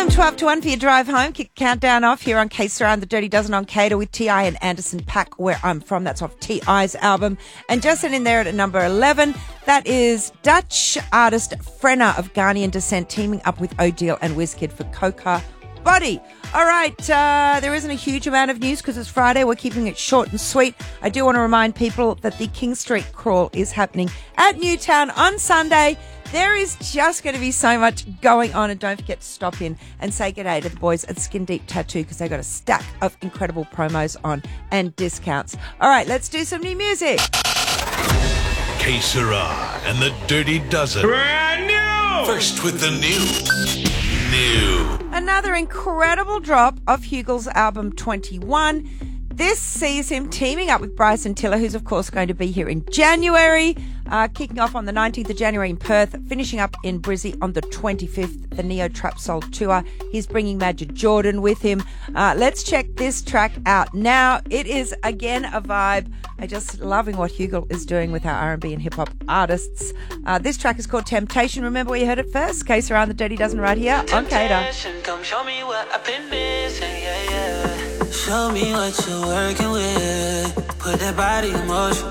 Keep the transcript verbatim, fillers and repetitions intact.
from twelve to one for your drive home. Kick the countdown off here on K Sarah and the Dirty Dozen on Cater with T I and Anderson .Paak, Where I'm From. That's off T I's album. And just in there at number eleven, that is Dutch artist Frenna of Ghanaian descent teaming up with Odile and Wizkid for Coca Body. All right, uh, there isn't a huge amount of news because it's Friday. We're keeping it short and sweet. I do want to remind people that the King Street Crawl is happening at Newtown on Sunday. There is just going to be so much going on, and don't forget to stop in and say g'day to the boys at Skin Deep Tattoo because they've got a stack of incredible promos on and discounts. All right, let's do some new music. K Sarah and the Dirty Dozen. Brand new! First with the news. New. Another incredible drop of Hugel's album twenty-one. This sees him teaming up with Bryson Tiller, who's of course going to be here in January, uh, kicking off on the nineteenth of January in Perth, finishing up in Brizzy on the twenty-fifth, the Neo Trap Soul Tour. He's bringing Majid Jordan with him. Uh, let's check this track out now. It is, again, a vibe. I just loving what Hugel is doing with our R and B and hip-hop artists. Uh, this track is called Temptation. Remember where you heard it first? K Sarah and the Dirty Dozen right here on Cater. Come show me what I've been missing, yeah, yeah. Show me what you're working with. Put that body in motion.